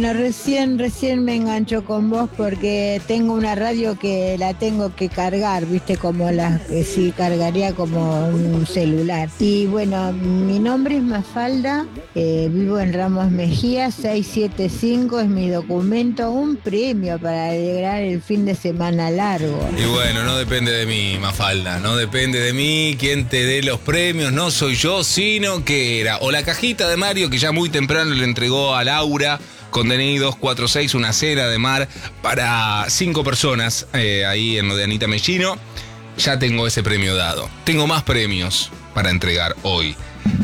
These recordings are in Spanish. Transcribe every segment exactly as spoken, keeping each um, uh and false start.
Bueno, recién, recién me engancho con vos porque tengo una radio que la tengo que cargar, viste, como la que sí cargaría como un celular. Y bueno, mi nombre es Mafalda, eh, vivo en Ramos Mejía, seiscientos setenta y cinco es mi documento, un premio para alegrar el fin de semana largo. Y bueno, no depende de mí, Mafalda, no depende de mí quien te dé los premios, no soy yo, sino que era o la cajita de Mario que ya muy temprano le entregó a Laura con D N I dos cuatro seis, una cena de mar para cinco personas eh, ahí en lo de Anita Mellino. Ya tengo ese premio dado. Tengo más premios para entregar hoy.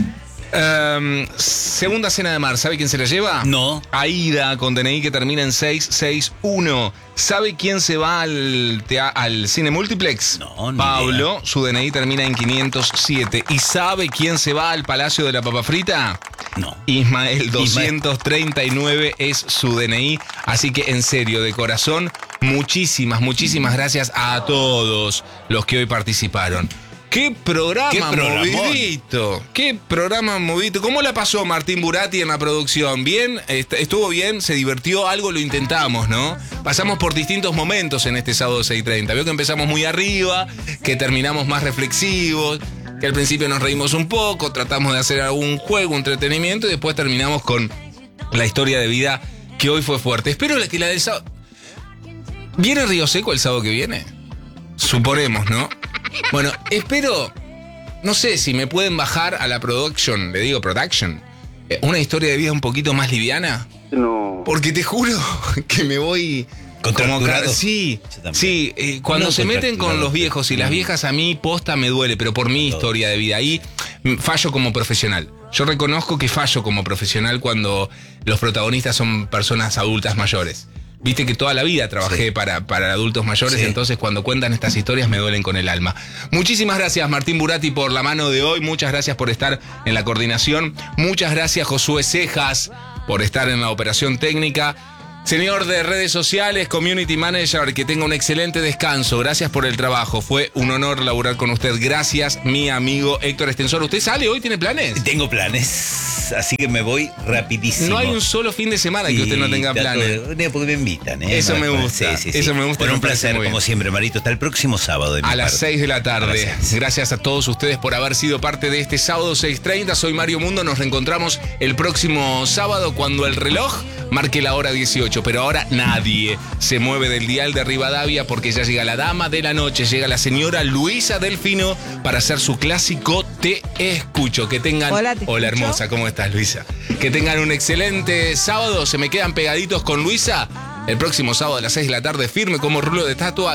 Um, segunda cena de mar, ¿sabe quién se la lleva? No. Aida, con D N I que termina en seis seis uno. ¿Sabe quién se va al, tea- al cine multiplex? No, ni Pablo, idea. su D N I termina en quinientos siete. ¿Y sabe quién se va al Palacio de la Papa Frita? No. Ismael, doscientos treinta y nueve es su D N I. Así que en serio, de corazón, muchísimas, muchísimas gracias a todos los que hoy participaron. ¡Qué programa ¡Qué programón! movidito! ¡Qué programa movidito! ¿Cómo la pasó Martín Buratti en la producción? ¿Bien? Est- ¿Estuvo bien? ¿Se divirtió? Algo lo intentamos, ¿no? Pasamos por distintos momentos en este sábado seis treinta. Veo que empezamos muy arriba, que terminamos más reflexivos, que al principio nos reímos un poco, tratamos de hacer algún juego, un entretenimiento y después terminamos con la historia de vida que hoy fue fuerte. Espero que la del sábado... ¿Viene Río Seco el sábado que viene? Suponemos, ¿no? Bueno, espero, no sé si me pueden bajar a la production, le digo production, eh, una historia de vida un poquito más liviana. No. Porque te juro que me voy... ¿Contracturado? Como, sí, Yo también. sí, eh, cuando No, se meten con contracturado. los viejos y las viejas a mí posta me duele, pero por mi Todo. historia de vida. Ahí mm, fallo como profesional. Yo reconozco que fallo como profesional cuando los protagonistas son personas adultas mayores. Viste que toda la vida trabajé Sí. para, para adultos mayores, Sí. entonces cuando cuentan estas historias me duelen con el alma. Muchísimas gracias Martín Buratti por la mano de hoy, muchas gracias por estar en la coordinación, muchas gracias Josué Cejas por estar en la operación técnica. Señor de redes sociales, community manager, que tenga un excelente descanso. Gracias por el trabajo. Fue un honor laburar con usted. Gracias, mi amigo Héctor Estensor. ¿Usted sale hoy? ¿Tiene planes? Tengo planes, así que me voy rapidísimo. No hay un solo fin de semana que usted no tenga trato planes. de- porque me invitan, ¿eh? Eso No, me pues, gusta, Sí, sí, sí. eso me gusta, Bueno, un me parece placer, muy bien. como siempre, Marito. Hasta el próximo sábado. De mi A las parte. seis de la tarde. Gracias. Gracias a todos ustedes por haber sido parte de este sábado seis treinta. Soy Mario Mundo. Nos reencontramos el próximo sábado cuando el reloj marque la hora dieciocho. Pero ahora nadie se mueve del dial de Rivadavia porque ya llega la dama de la noche. Llega la señora Luisa Delfino para hacer su clásico Te Escucho. Que tengan... Hola, ¿te Hola escucho? hermosa, ¿cómo estás, Luisa? Que tengan un excelente sábado. Se me quedan pegaditos con Luisa. El próximo sábado a las seis de la tarde, firme como rulo de estatua.